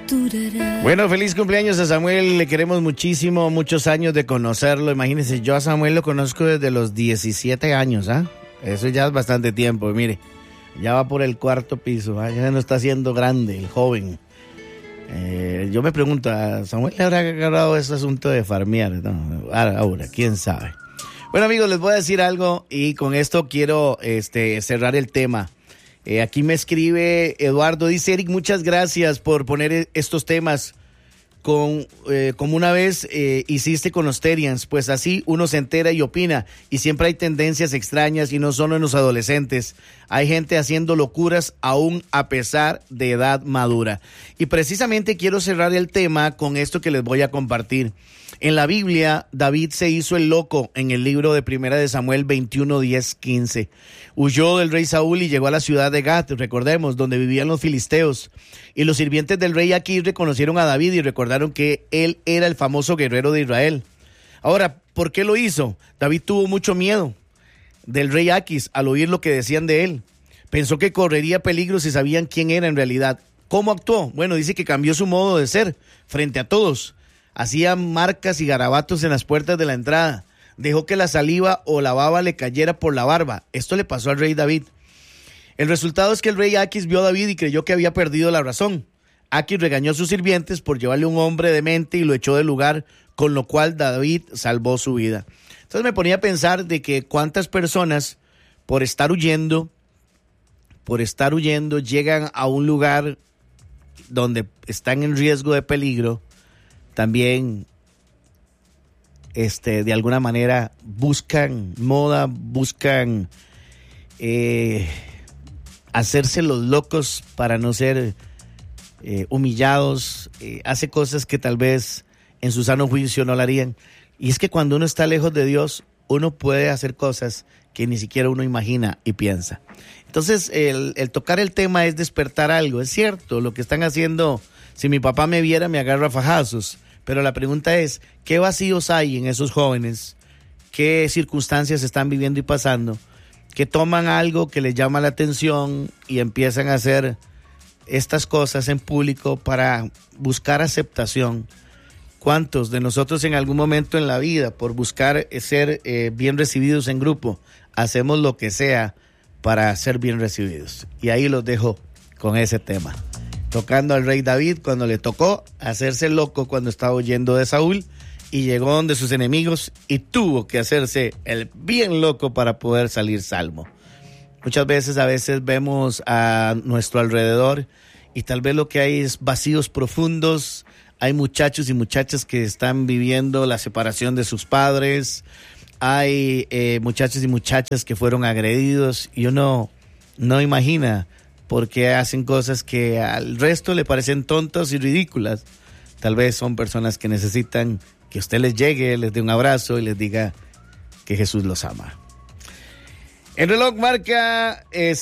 Bueno, feliz cumpleaños a Samuel, le queremos muchísimo, muchos años de conocerlo. Imagínense, yo a Samuel lo conozco desde los 17 años, ¿ah? Eso ya es bastante tiempo, mire, ya va por el 4º piso, ¿ah? Ya no está siendo grande el joven. Yo me pregunto, ¿a Samuel le habrá agarrado ese asunto de farmear? No, ahora, quién sabe. Bueno, amigos, les voy a decir algo y con esto quiero cerrar el tema. Aquí me escribe Eduardo, dice: Eric, muchas gracias por poner estos temas como una vez hiciste con los Terians, pues así uno se entera y opina, y siempre hay tendencias extrañas y no solo en los adolescentes, hay gente haciendo locuras aún a pesar de edad madura. Y precisamente quiero cerrar el tema con esto que les voy a compartir. En la Biblia, David se hizo el loco en el libro de 1 de Samuel 21, 10, 15. Huyó del rey Saúl y llegó a la ciudad de Gat, recordemos, donde vivían los filisteos. Y los sirvientes del rey Aquís reconocieron a David y recordaron que él era el famoso guerrero de Israel. Ahora, ¿por qué lo hizo? David tuvo mucho miedo del rey Aquís al oír lo que decían de él. Pensó que correría peligro si sabían quién era en realidad. ¿Cómo actuó? Bueno, dice que cambió su modo de ser frente a todos. Hacía marcas y garabatos en las puertas de la entrada. Dejó que la saliva o la baba le cayera por la barba. Esto le pasó al rey David. El resultado es que el rey Aquís vio a David y creyó que había perdido la razón. Aquís regañó a sus sirvientes por llevarle un hombre demente y lo echó del lugar, con lo cual David salvó su vida. Entonces me ponía a pensar de que cuántas personas por estar huyendo, llegan a un lugar donde están en riesgo de peligro. También, de alguna manera, buscan moda, buscan hacerse los locos para no ser humillados, hace cosas que tal vez en su sano juicio no la harían. Y es que cuando uno está lejos de Dios, uno puede hacer cosas que ni siquiera uno imagina y piensa. Entonces, el tocar el tema es despertar algo. Es cierto, lo que están haciendo, si mi papá me viera, me agarra a fajazos. Pero la pregunta es, ¿qué vacíos hay en esos jóvenes? ¿Qué circunstancias están viviendo y pasando? Que toman algo que les llama la atención y empiezan a hacer estas cosas en público para buscar aceptación. ¿Cuántos de nosotros en algún momento en la vida, por buscar ser bien recibidos en grupo, hacemos lo que sea para ser bien recibidos? Y ahí los dejo con ese tema. Tocando al rey David cuando le tocó hacerse loco cuando estaba huyendo de Saúl y llegó donde sus enemigos y tuvo que hacerse el bien loco para poder salir salvo. Muchas veces, vemos a nuestro alrededor y tal vez lo que hay es vacíos profundos. Hay muchachos y muchachas que están viviendo la separación de sus padres. Hay muchachos y muchachas que fueron agredidos y uno no imagina porque hacen cosas que al resto le parecen tontas y ridículas. Tal vez son personas que necesitan que usted les llegue, les dé un abrazo y les diga que Jesús los ama. El reloj marca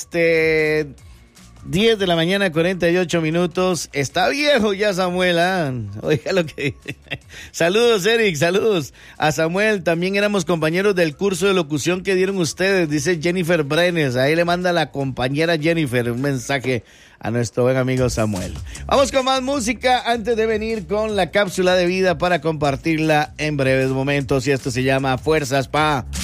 10 de la mañana, 48 minutos. Está viejo ya Samuel, ¿ah? Oiga lo que dice. Saludos, Eric, saludos a Samuel. También éramos compañeros del curso de locución que dieron ustedes, dice Jennifer Brenes. Ahí le manda la compañera Jennifer un mensaje a nuestro buen amigo Samuel. Vamos con más música antes de venir con la cápsula de vida para compartirla en breves momentos. Y esto se llama Fuerzas Pa.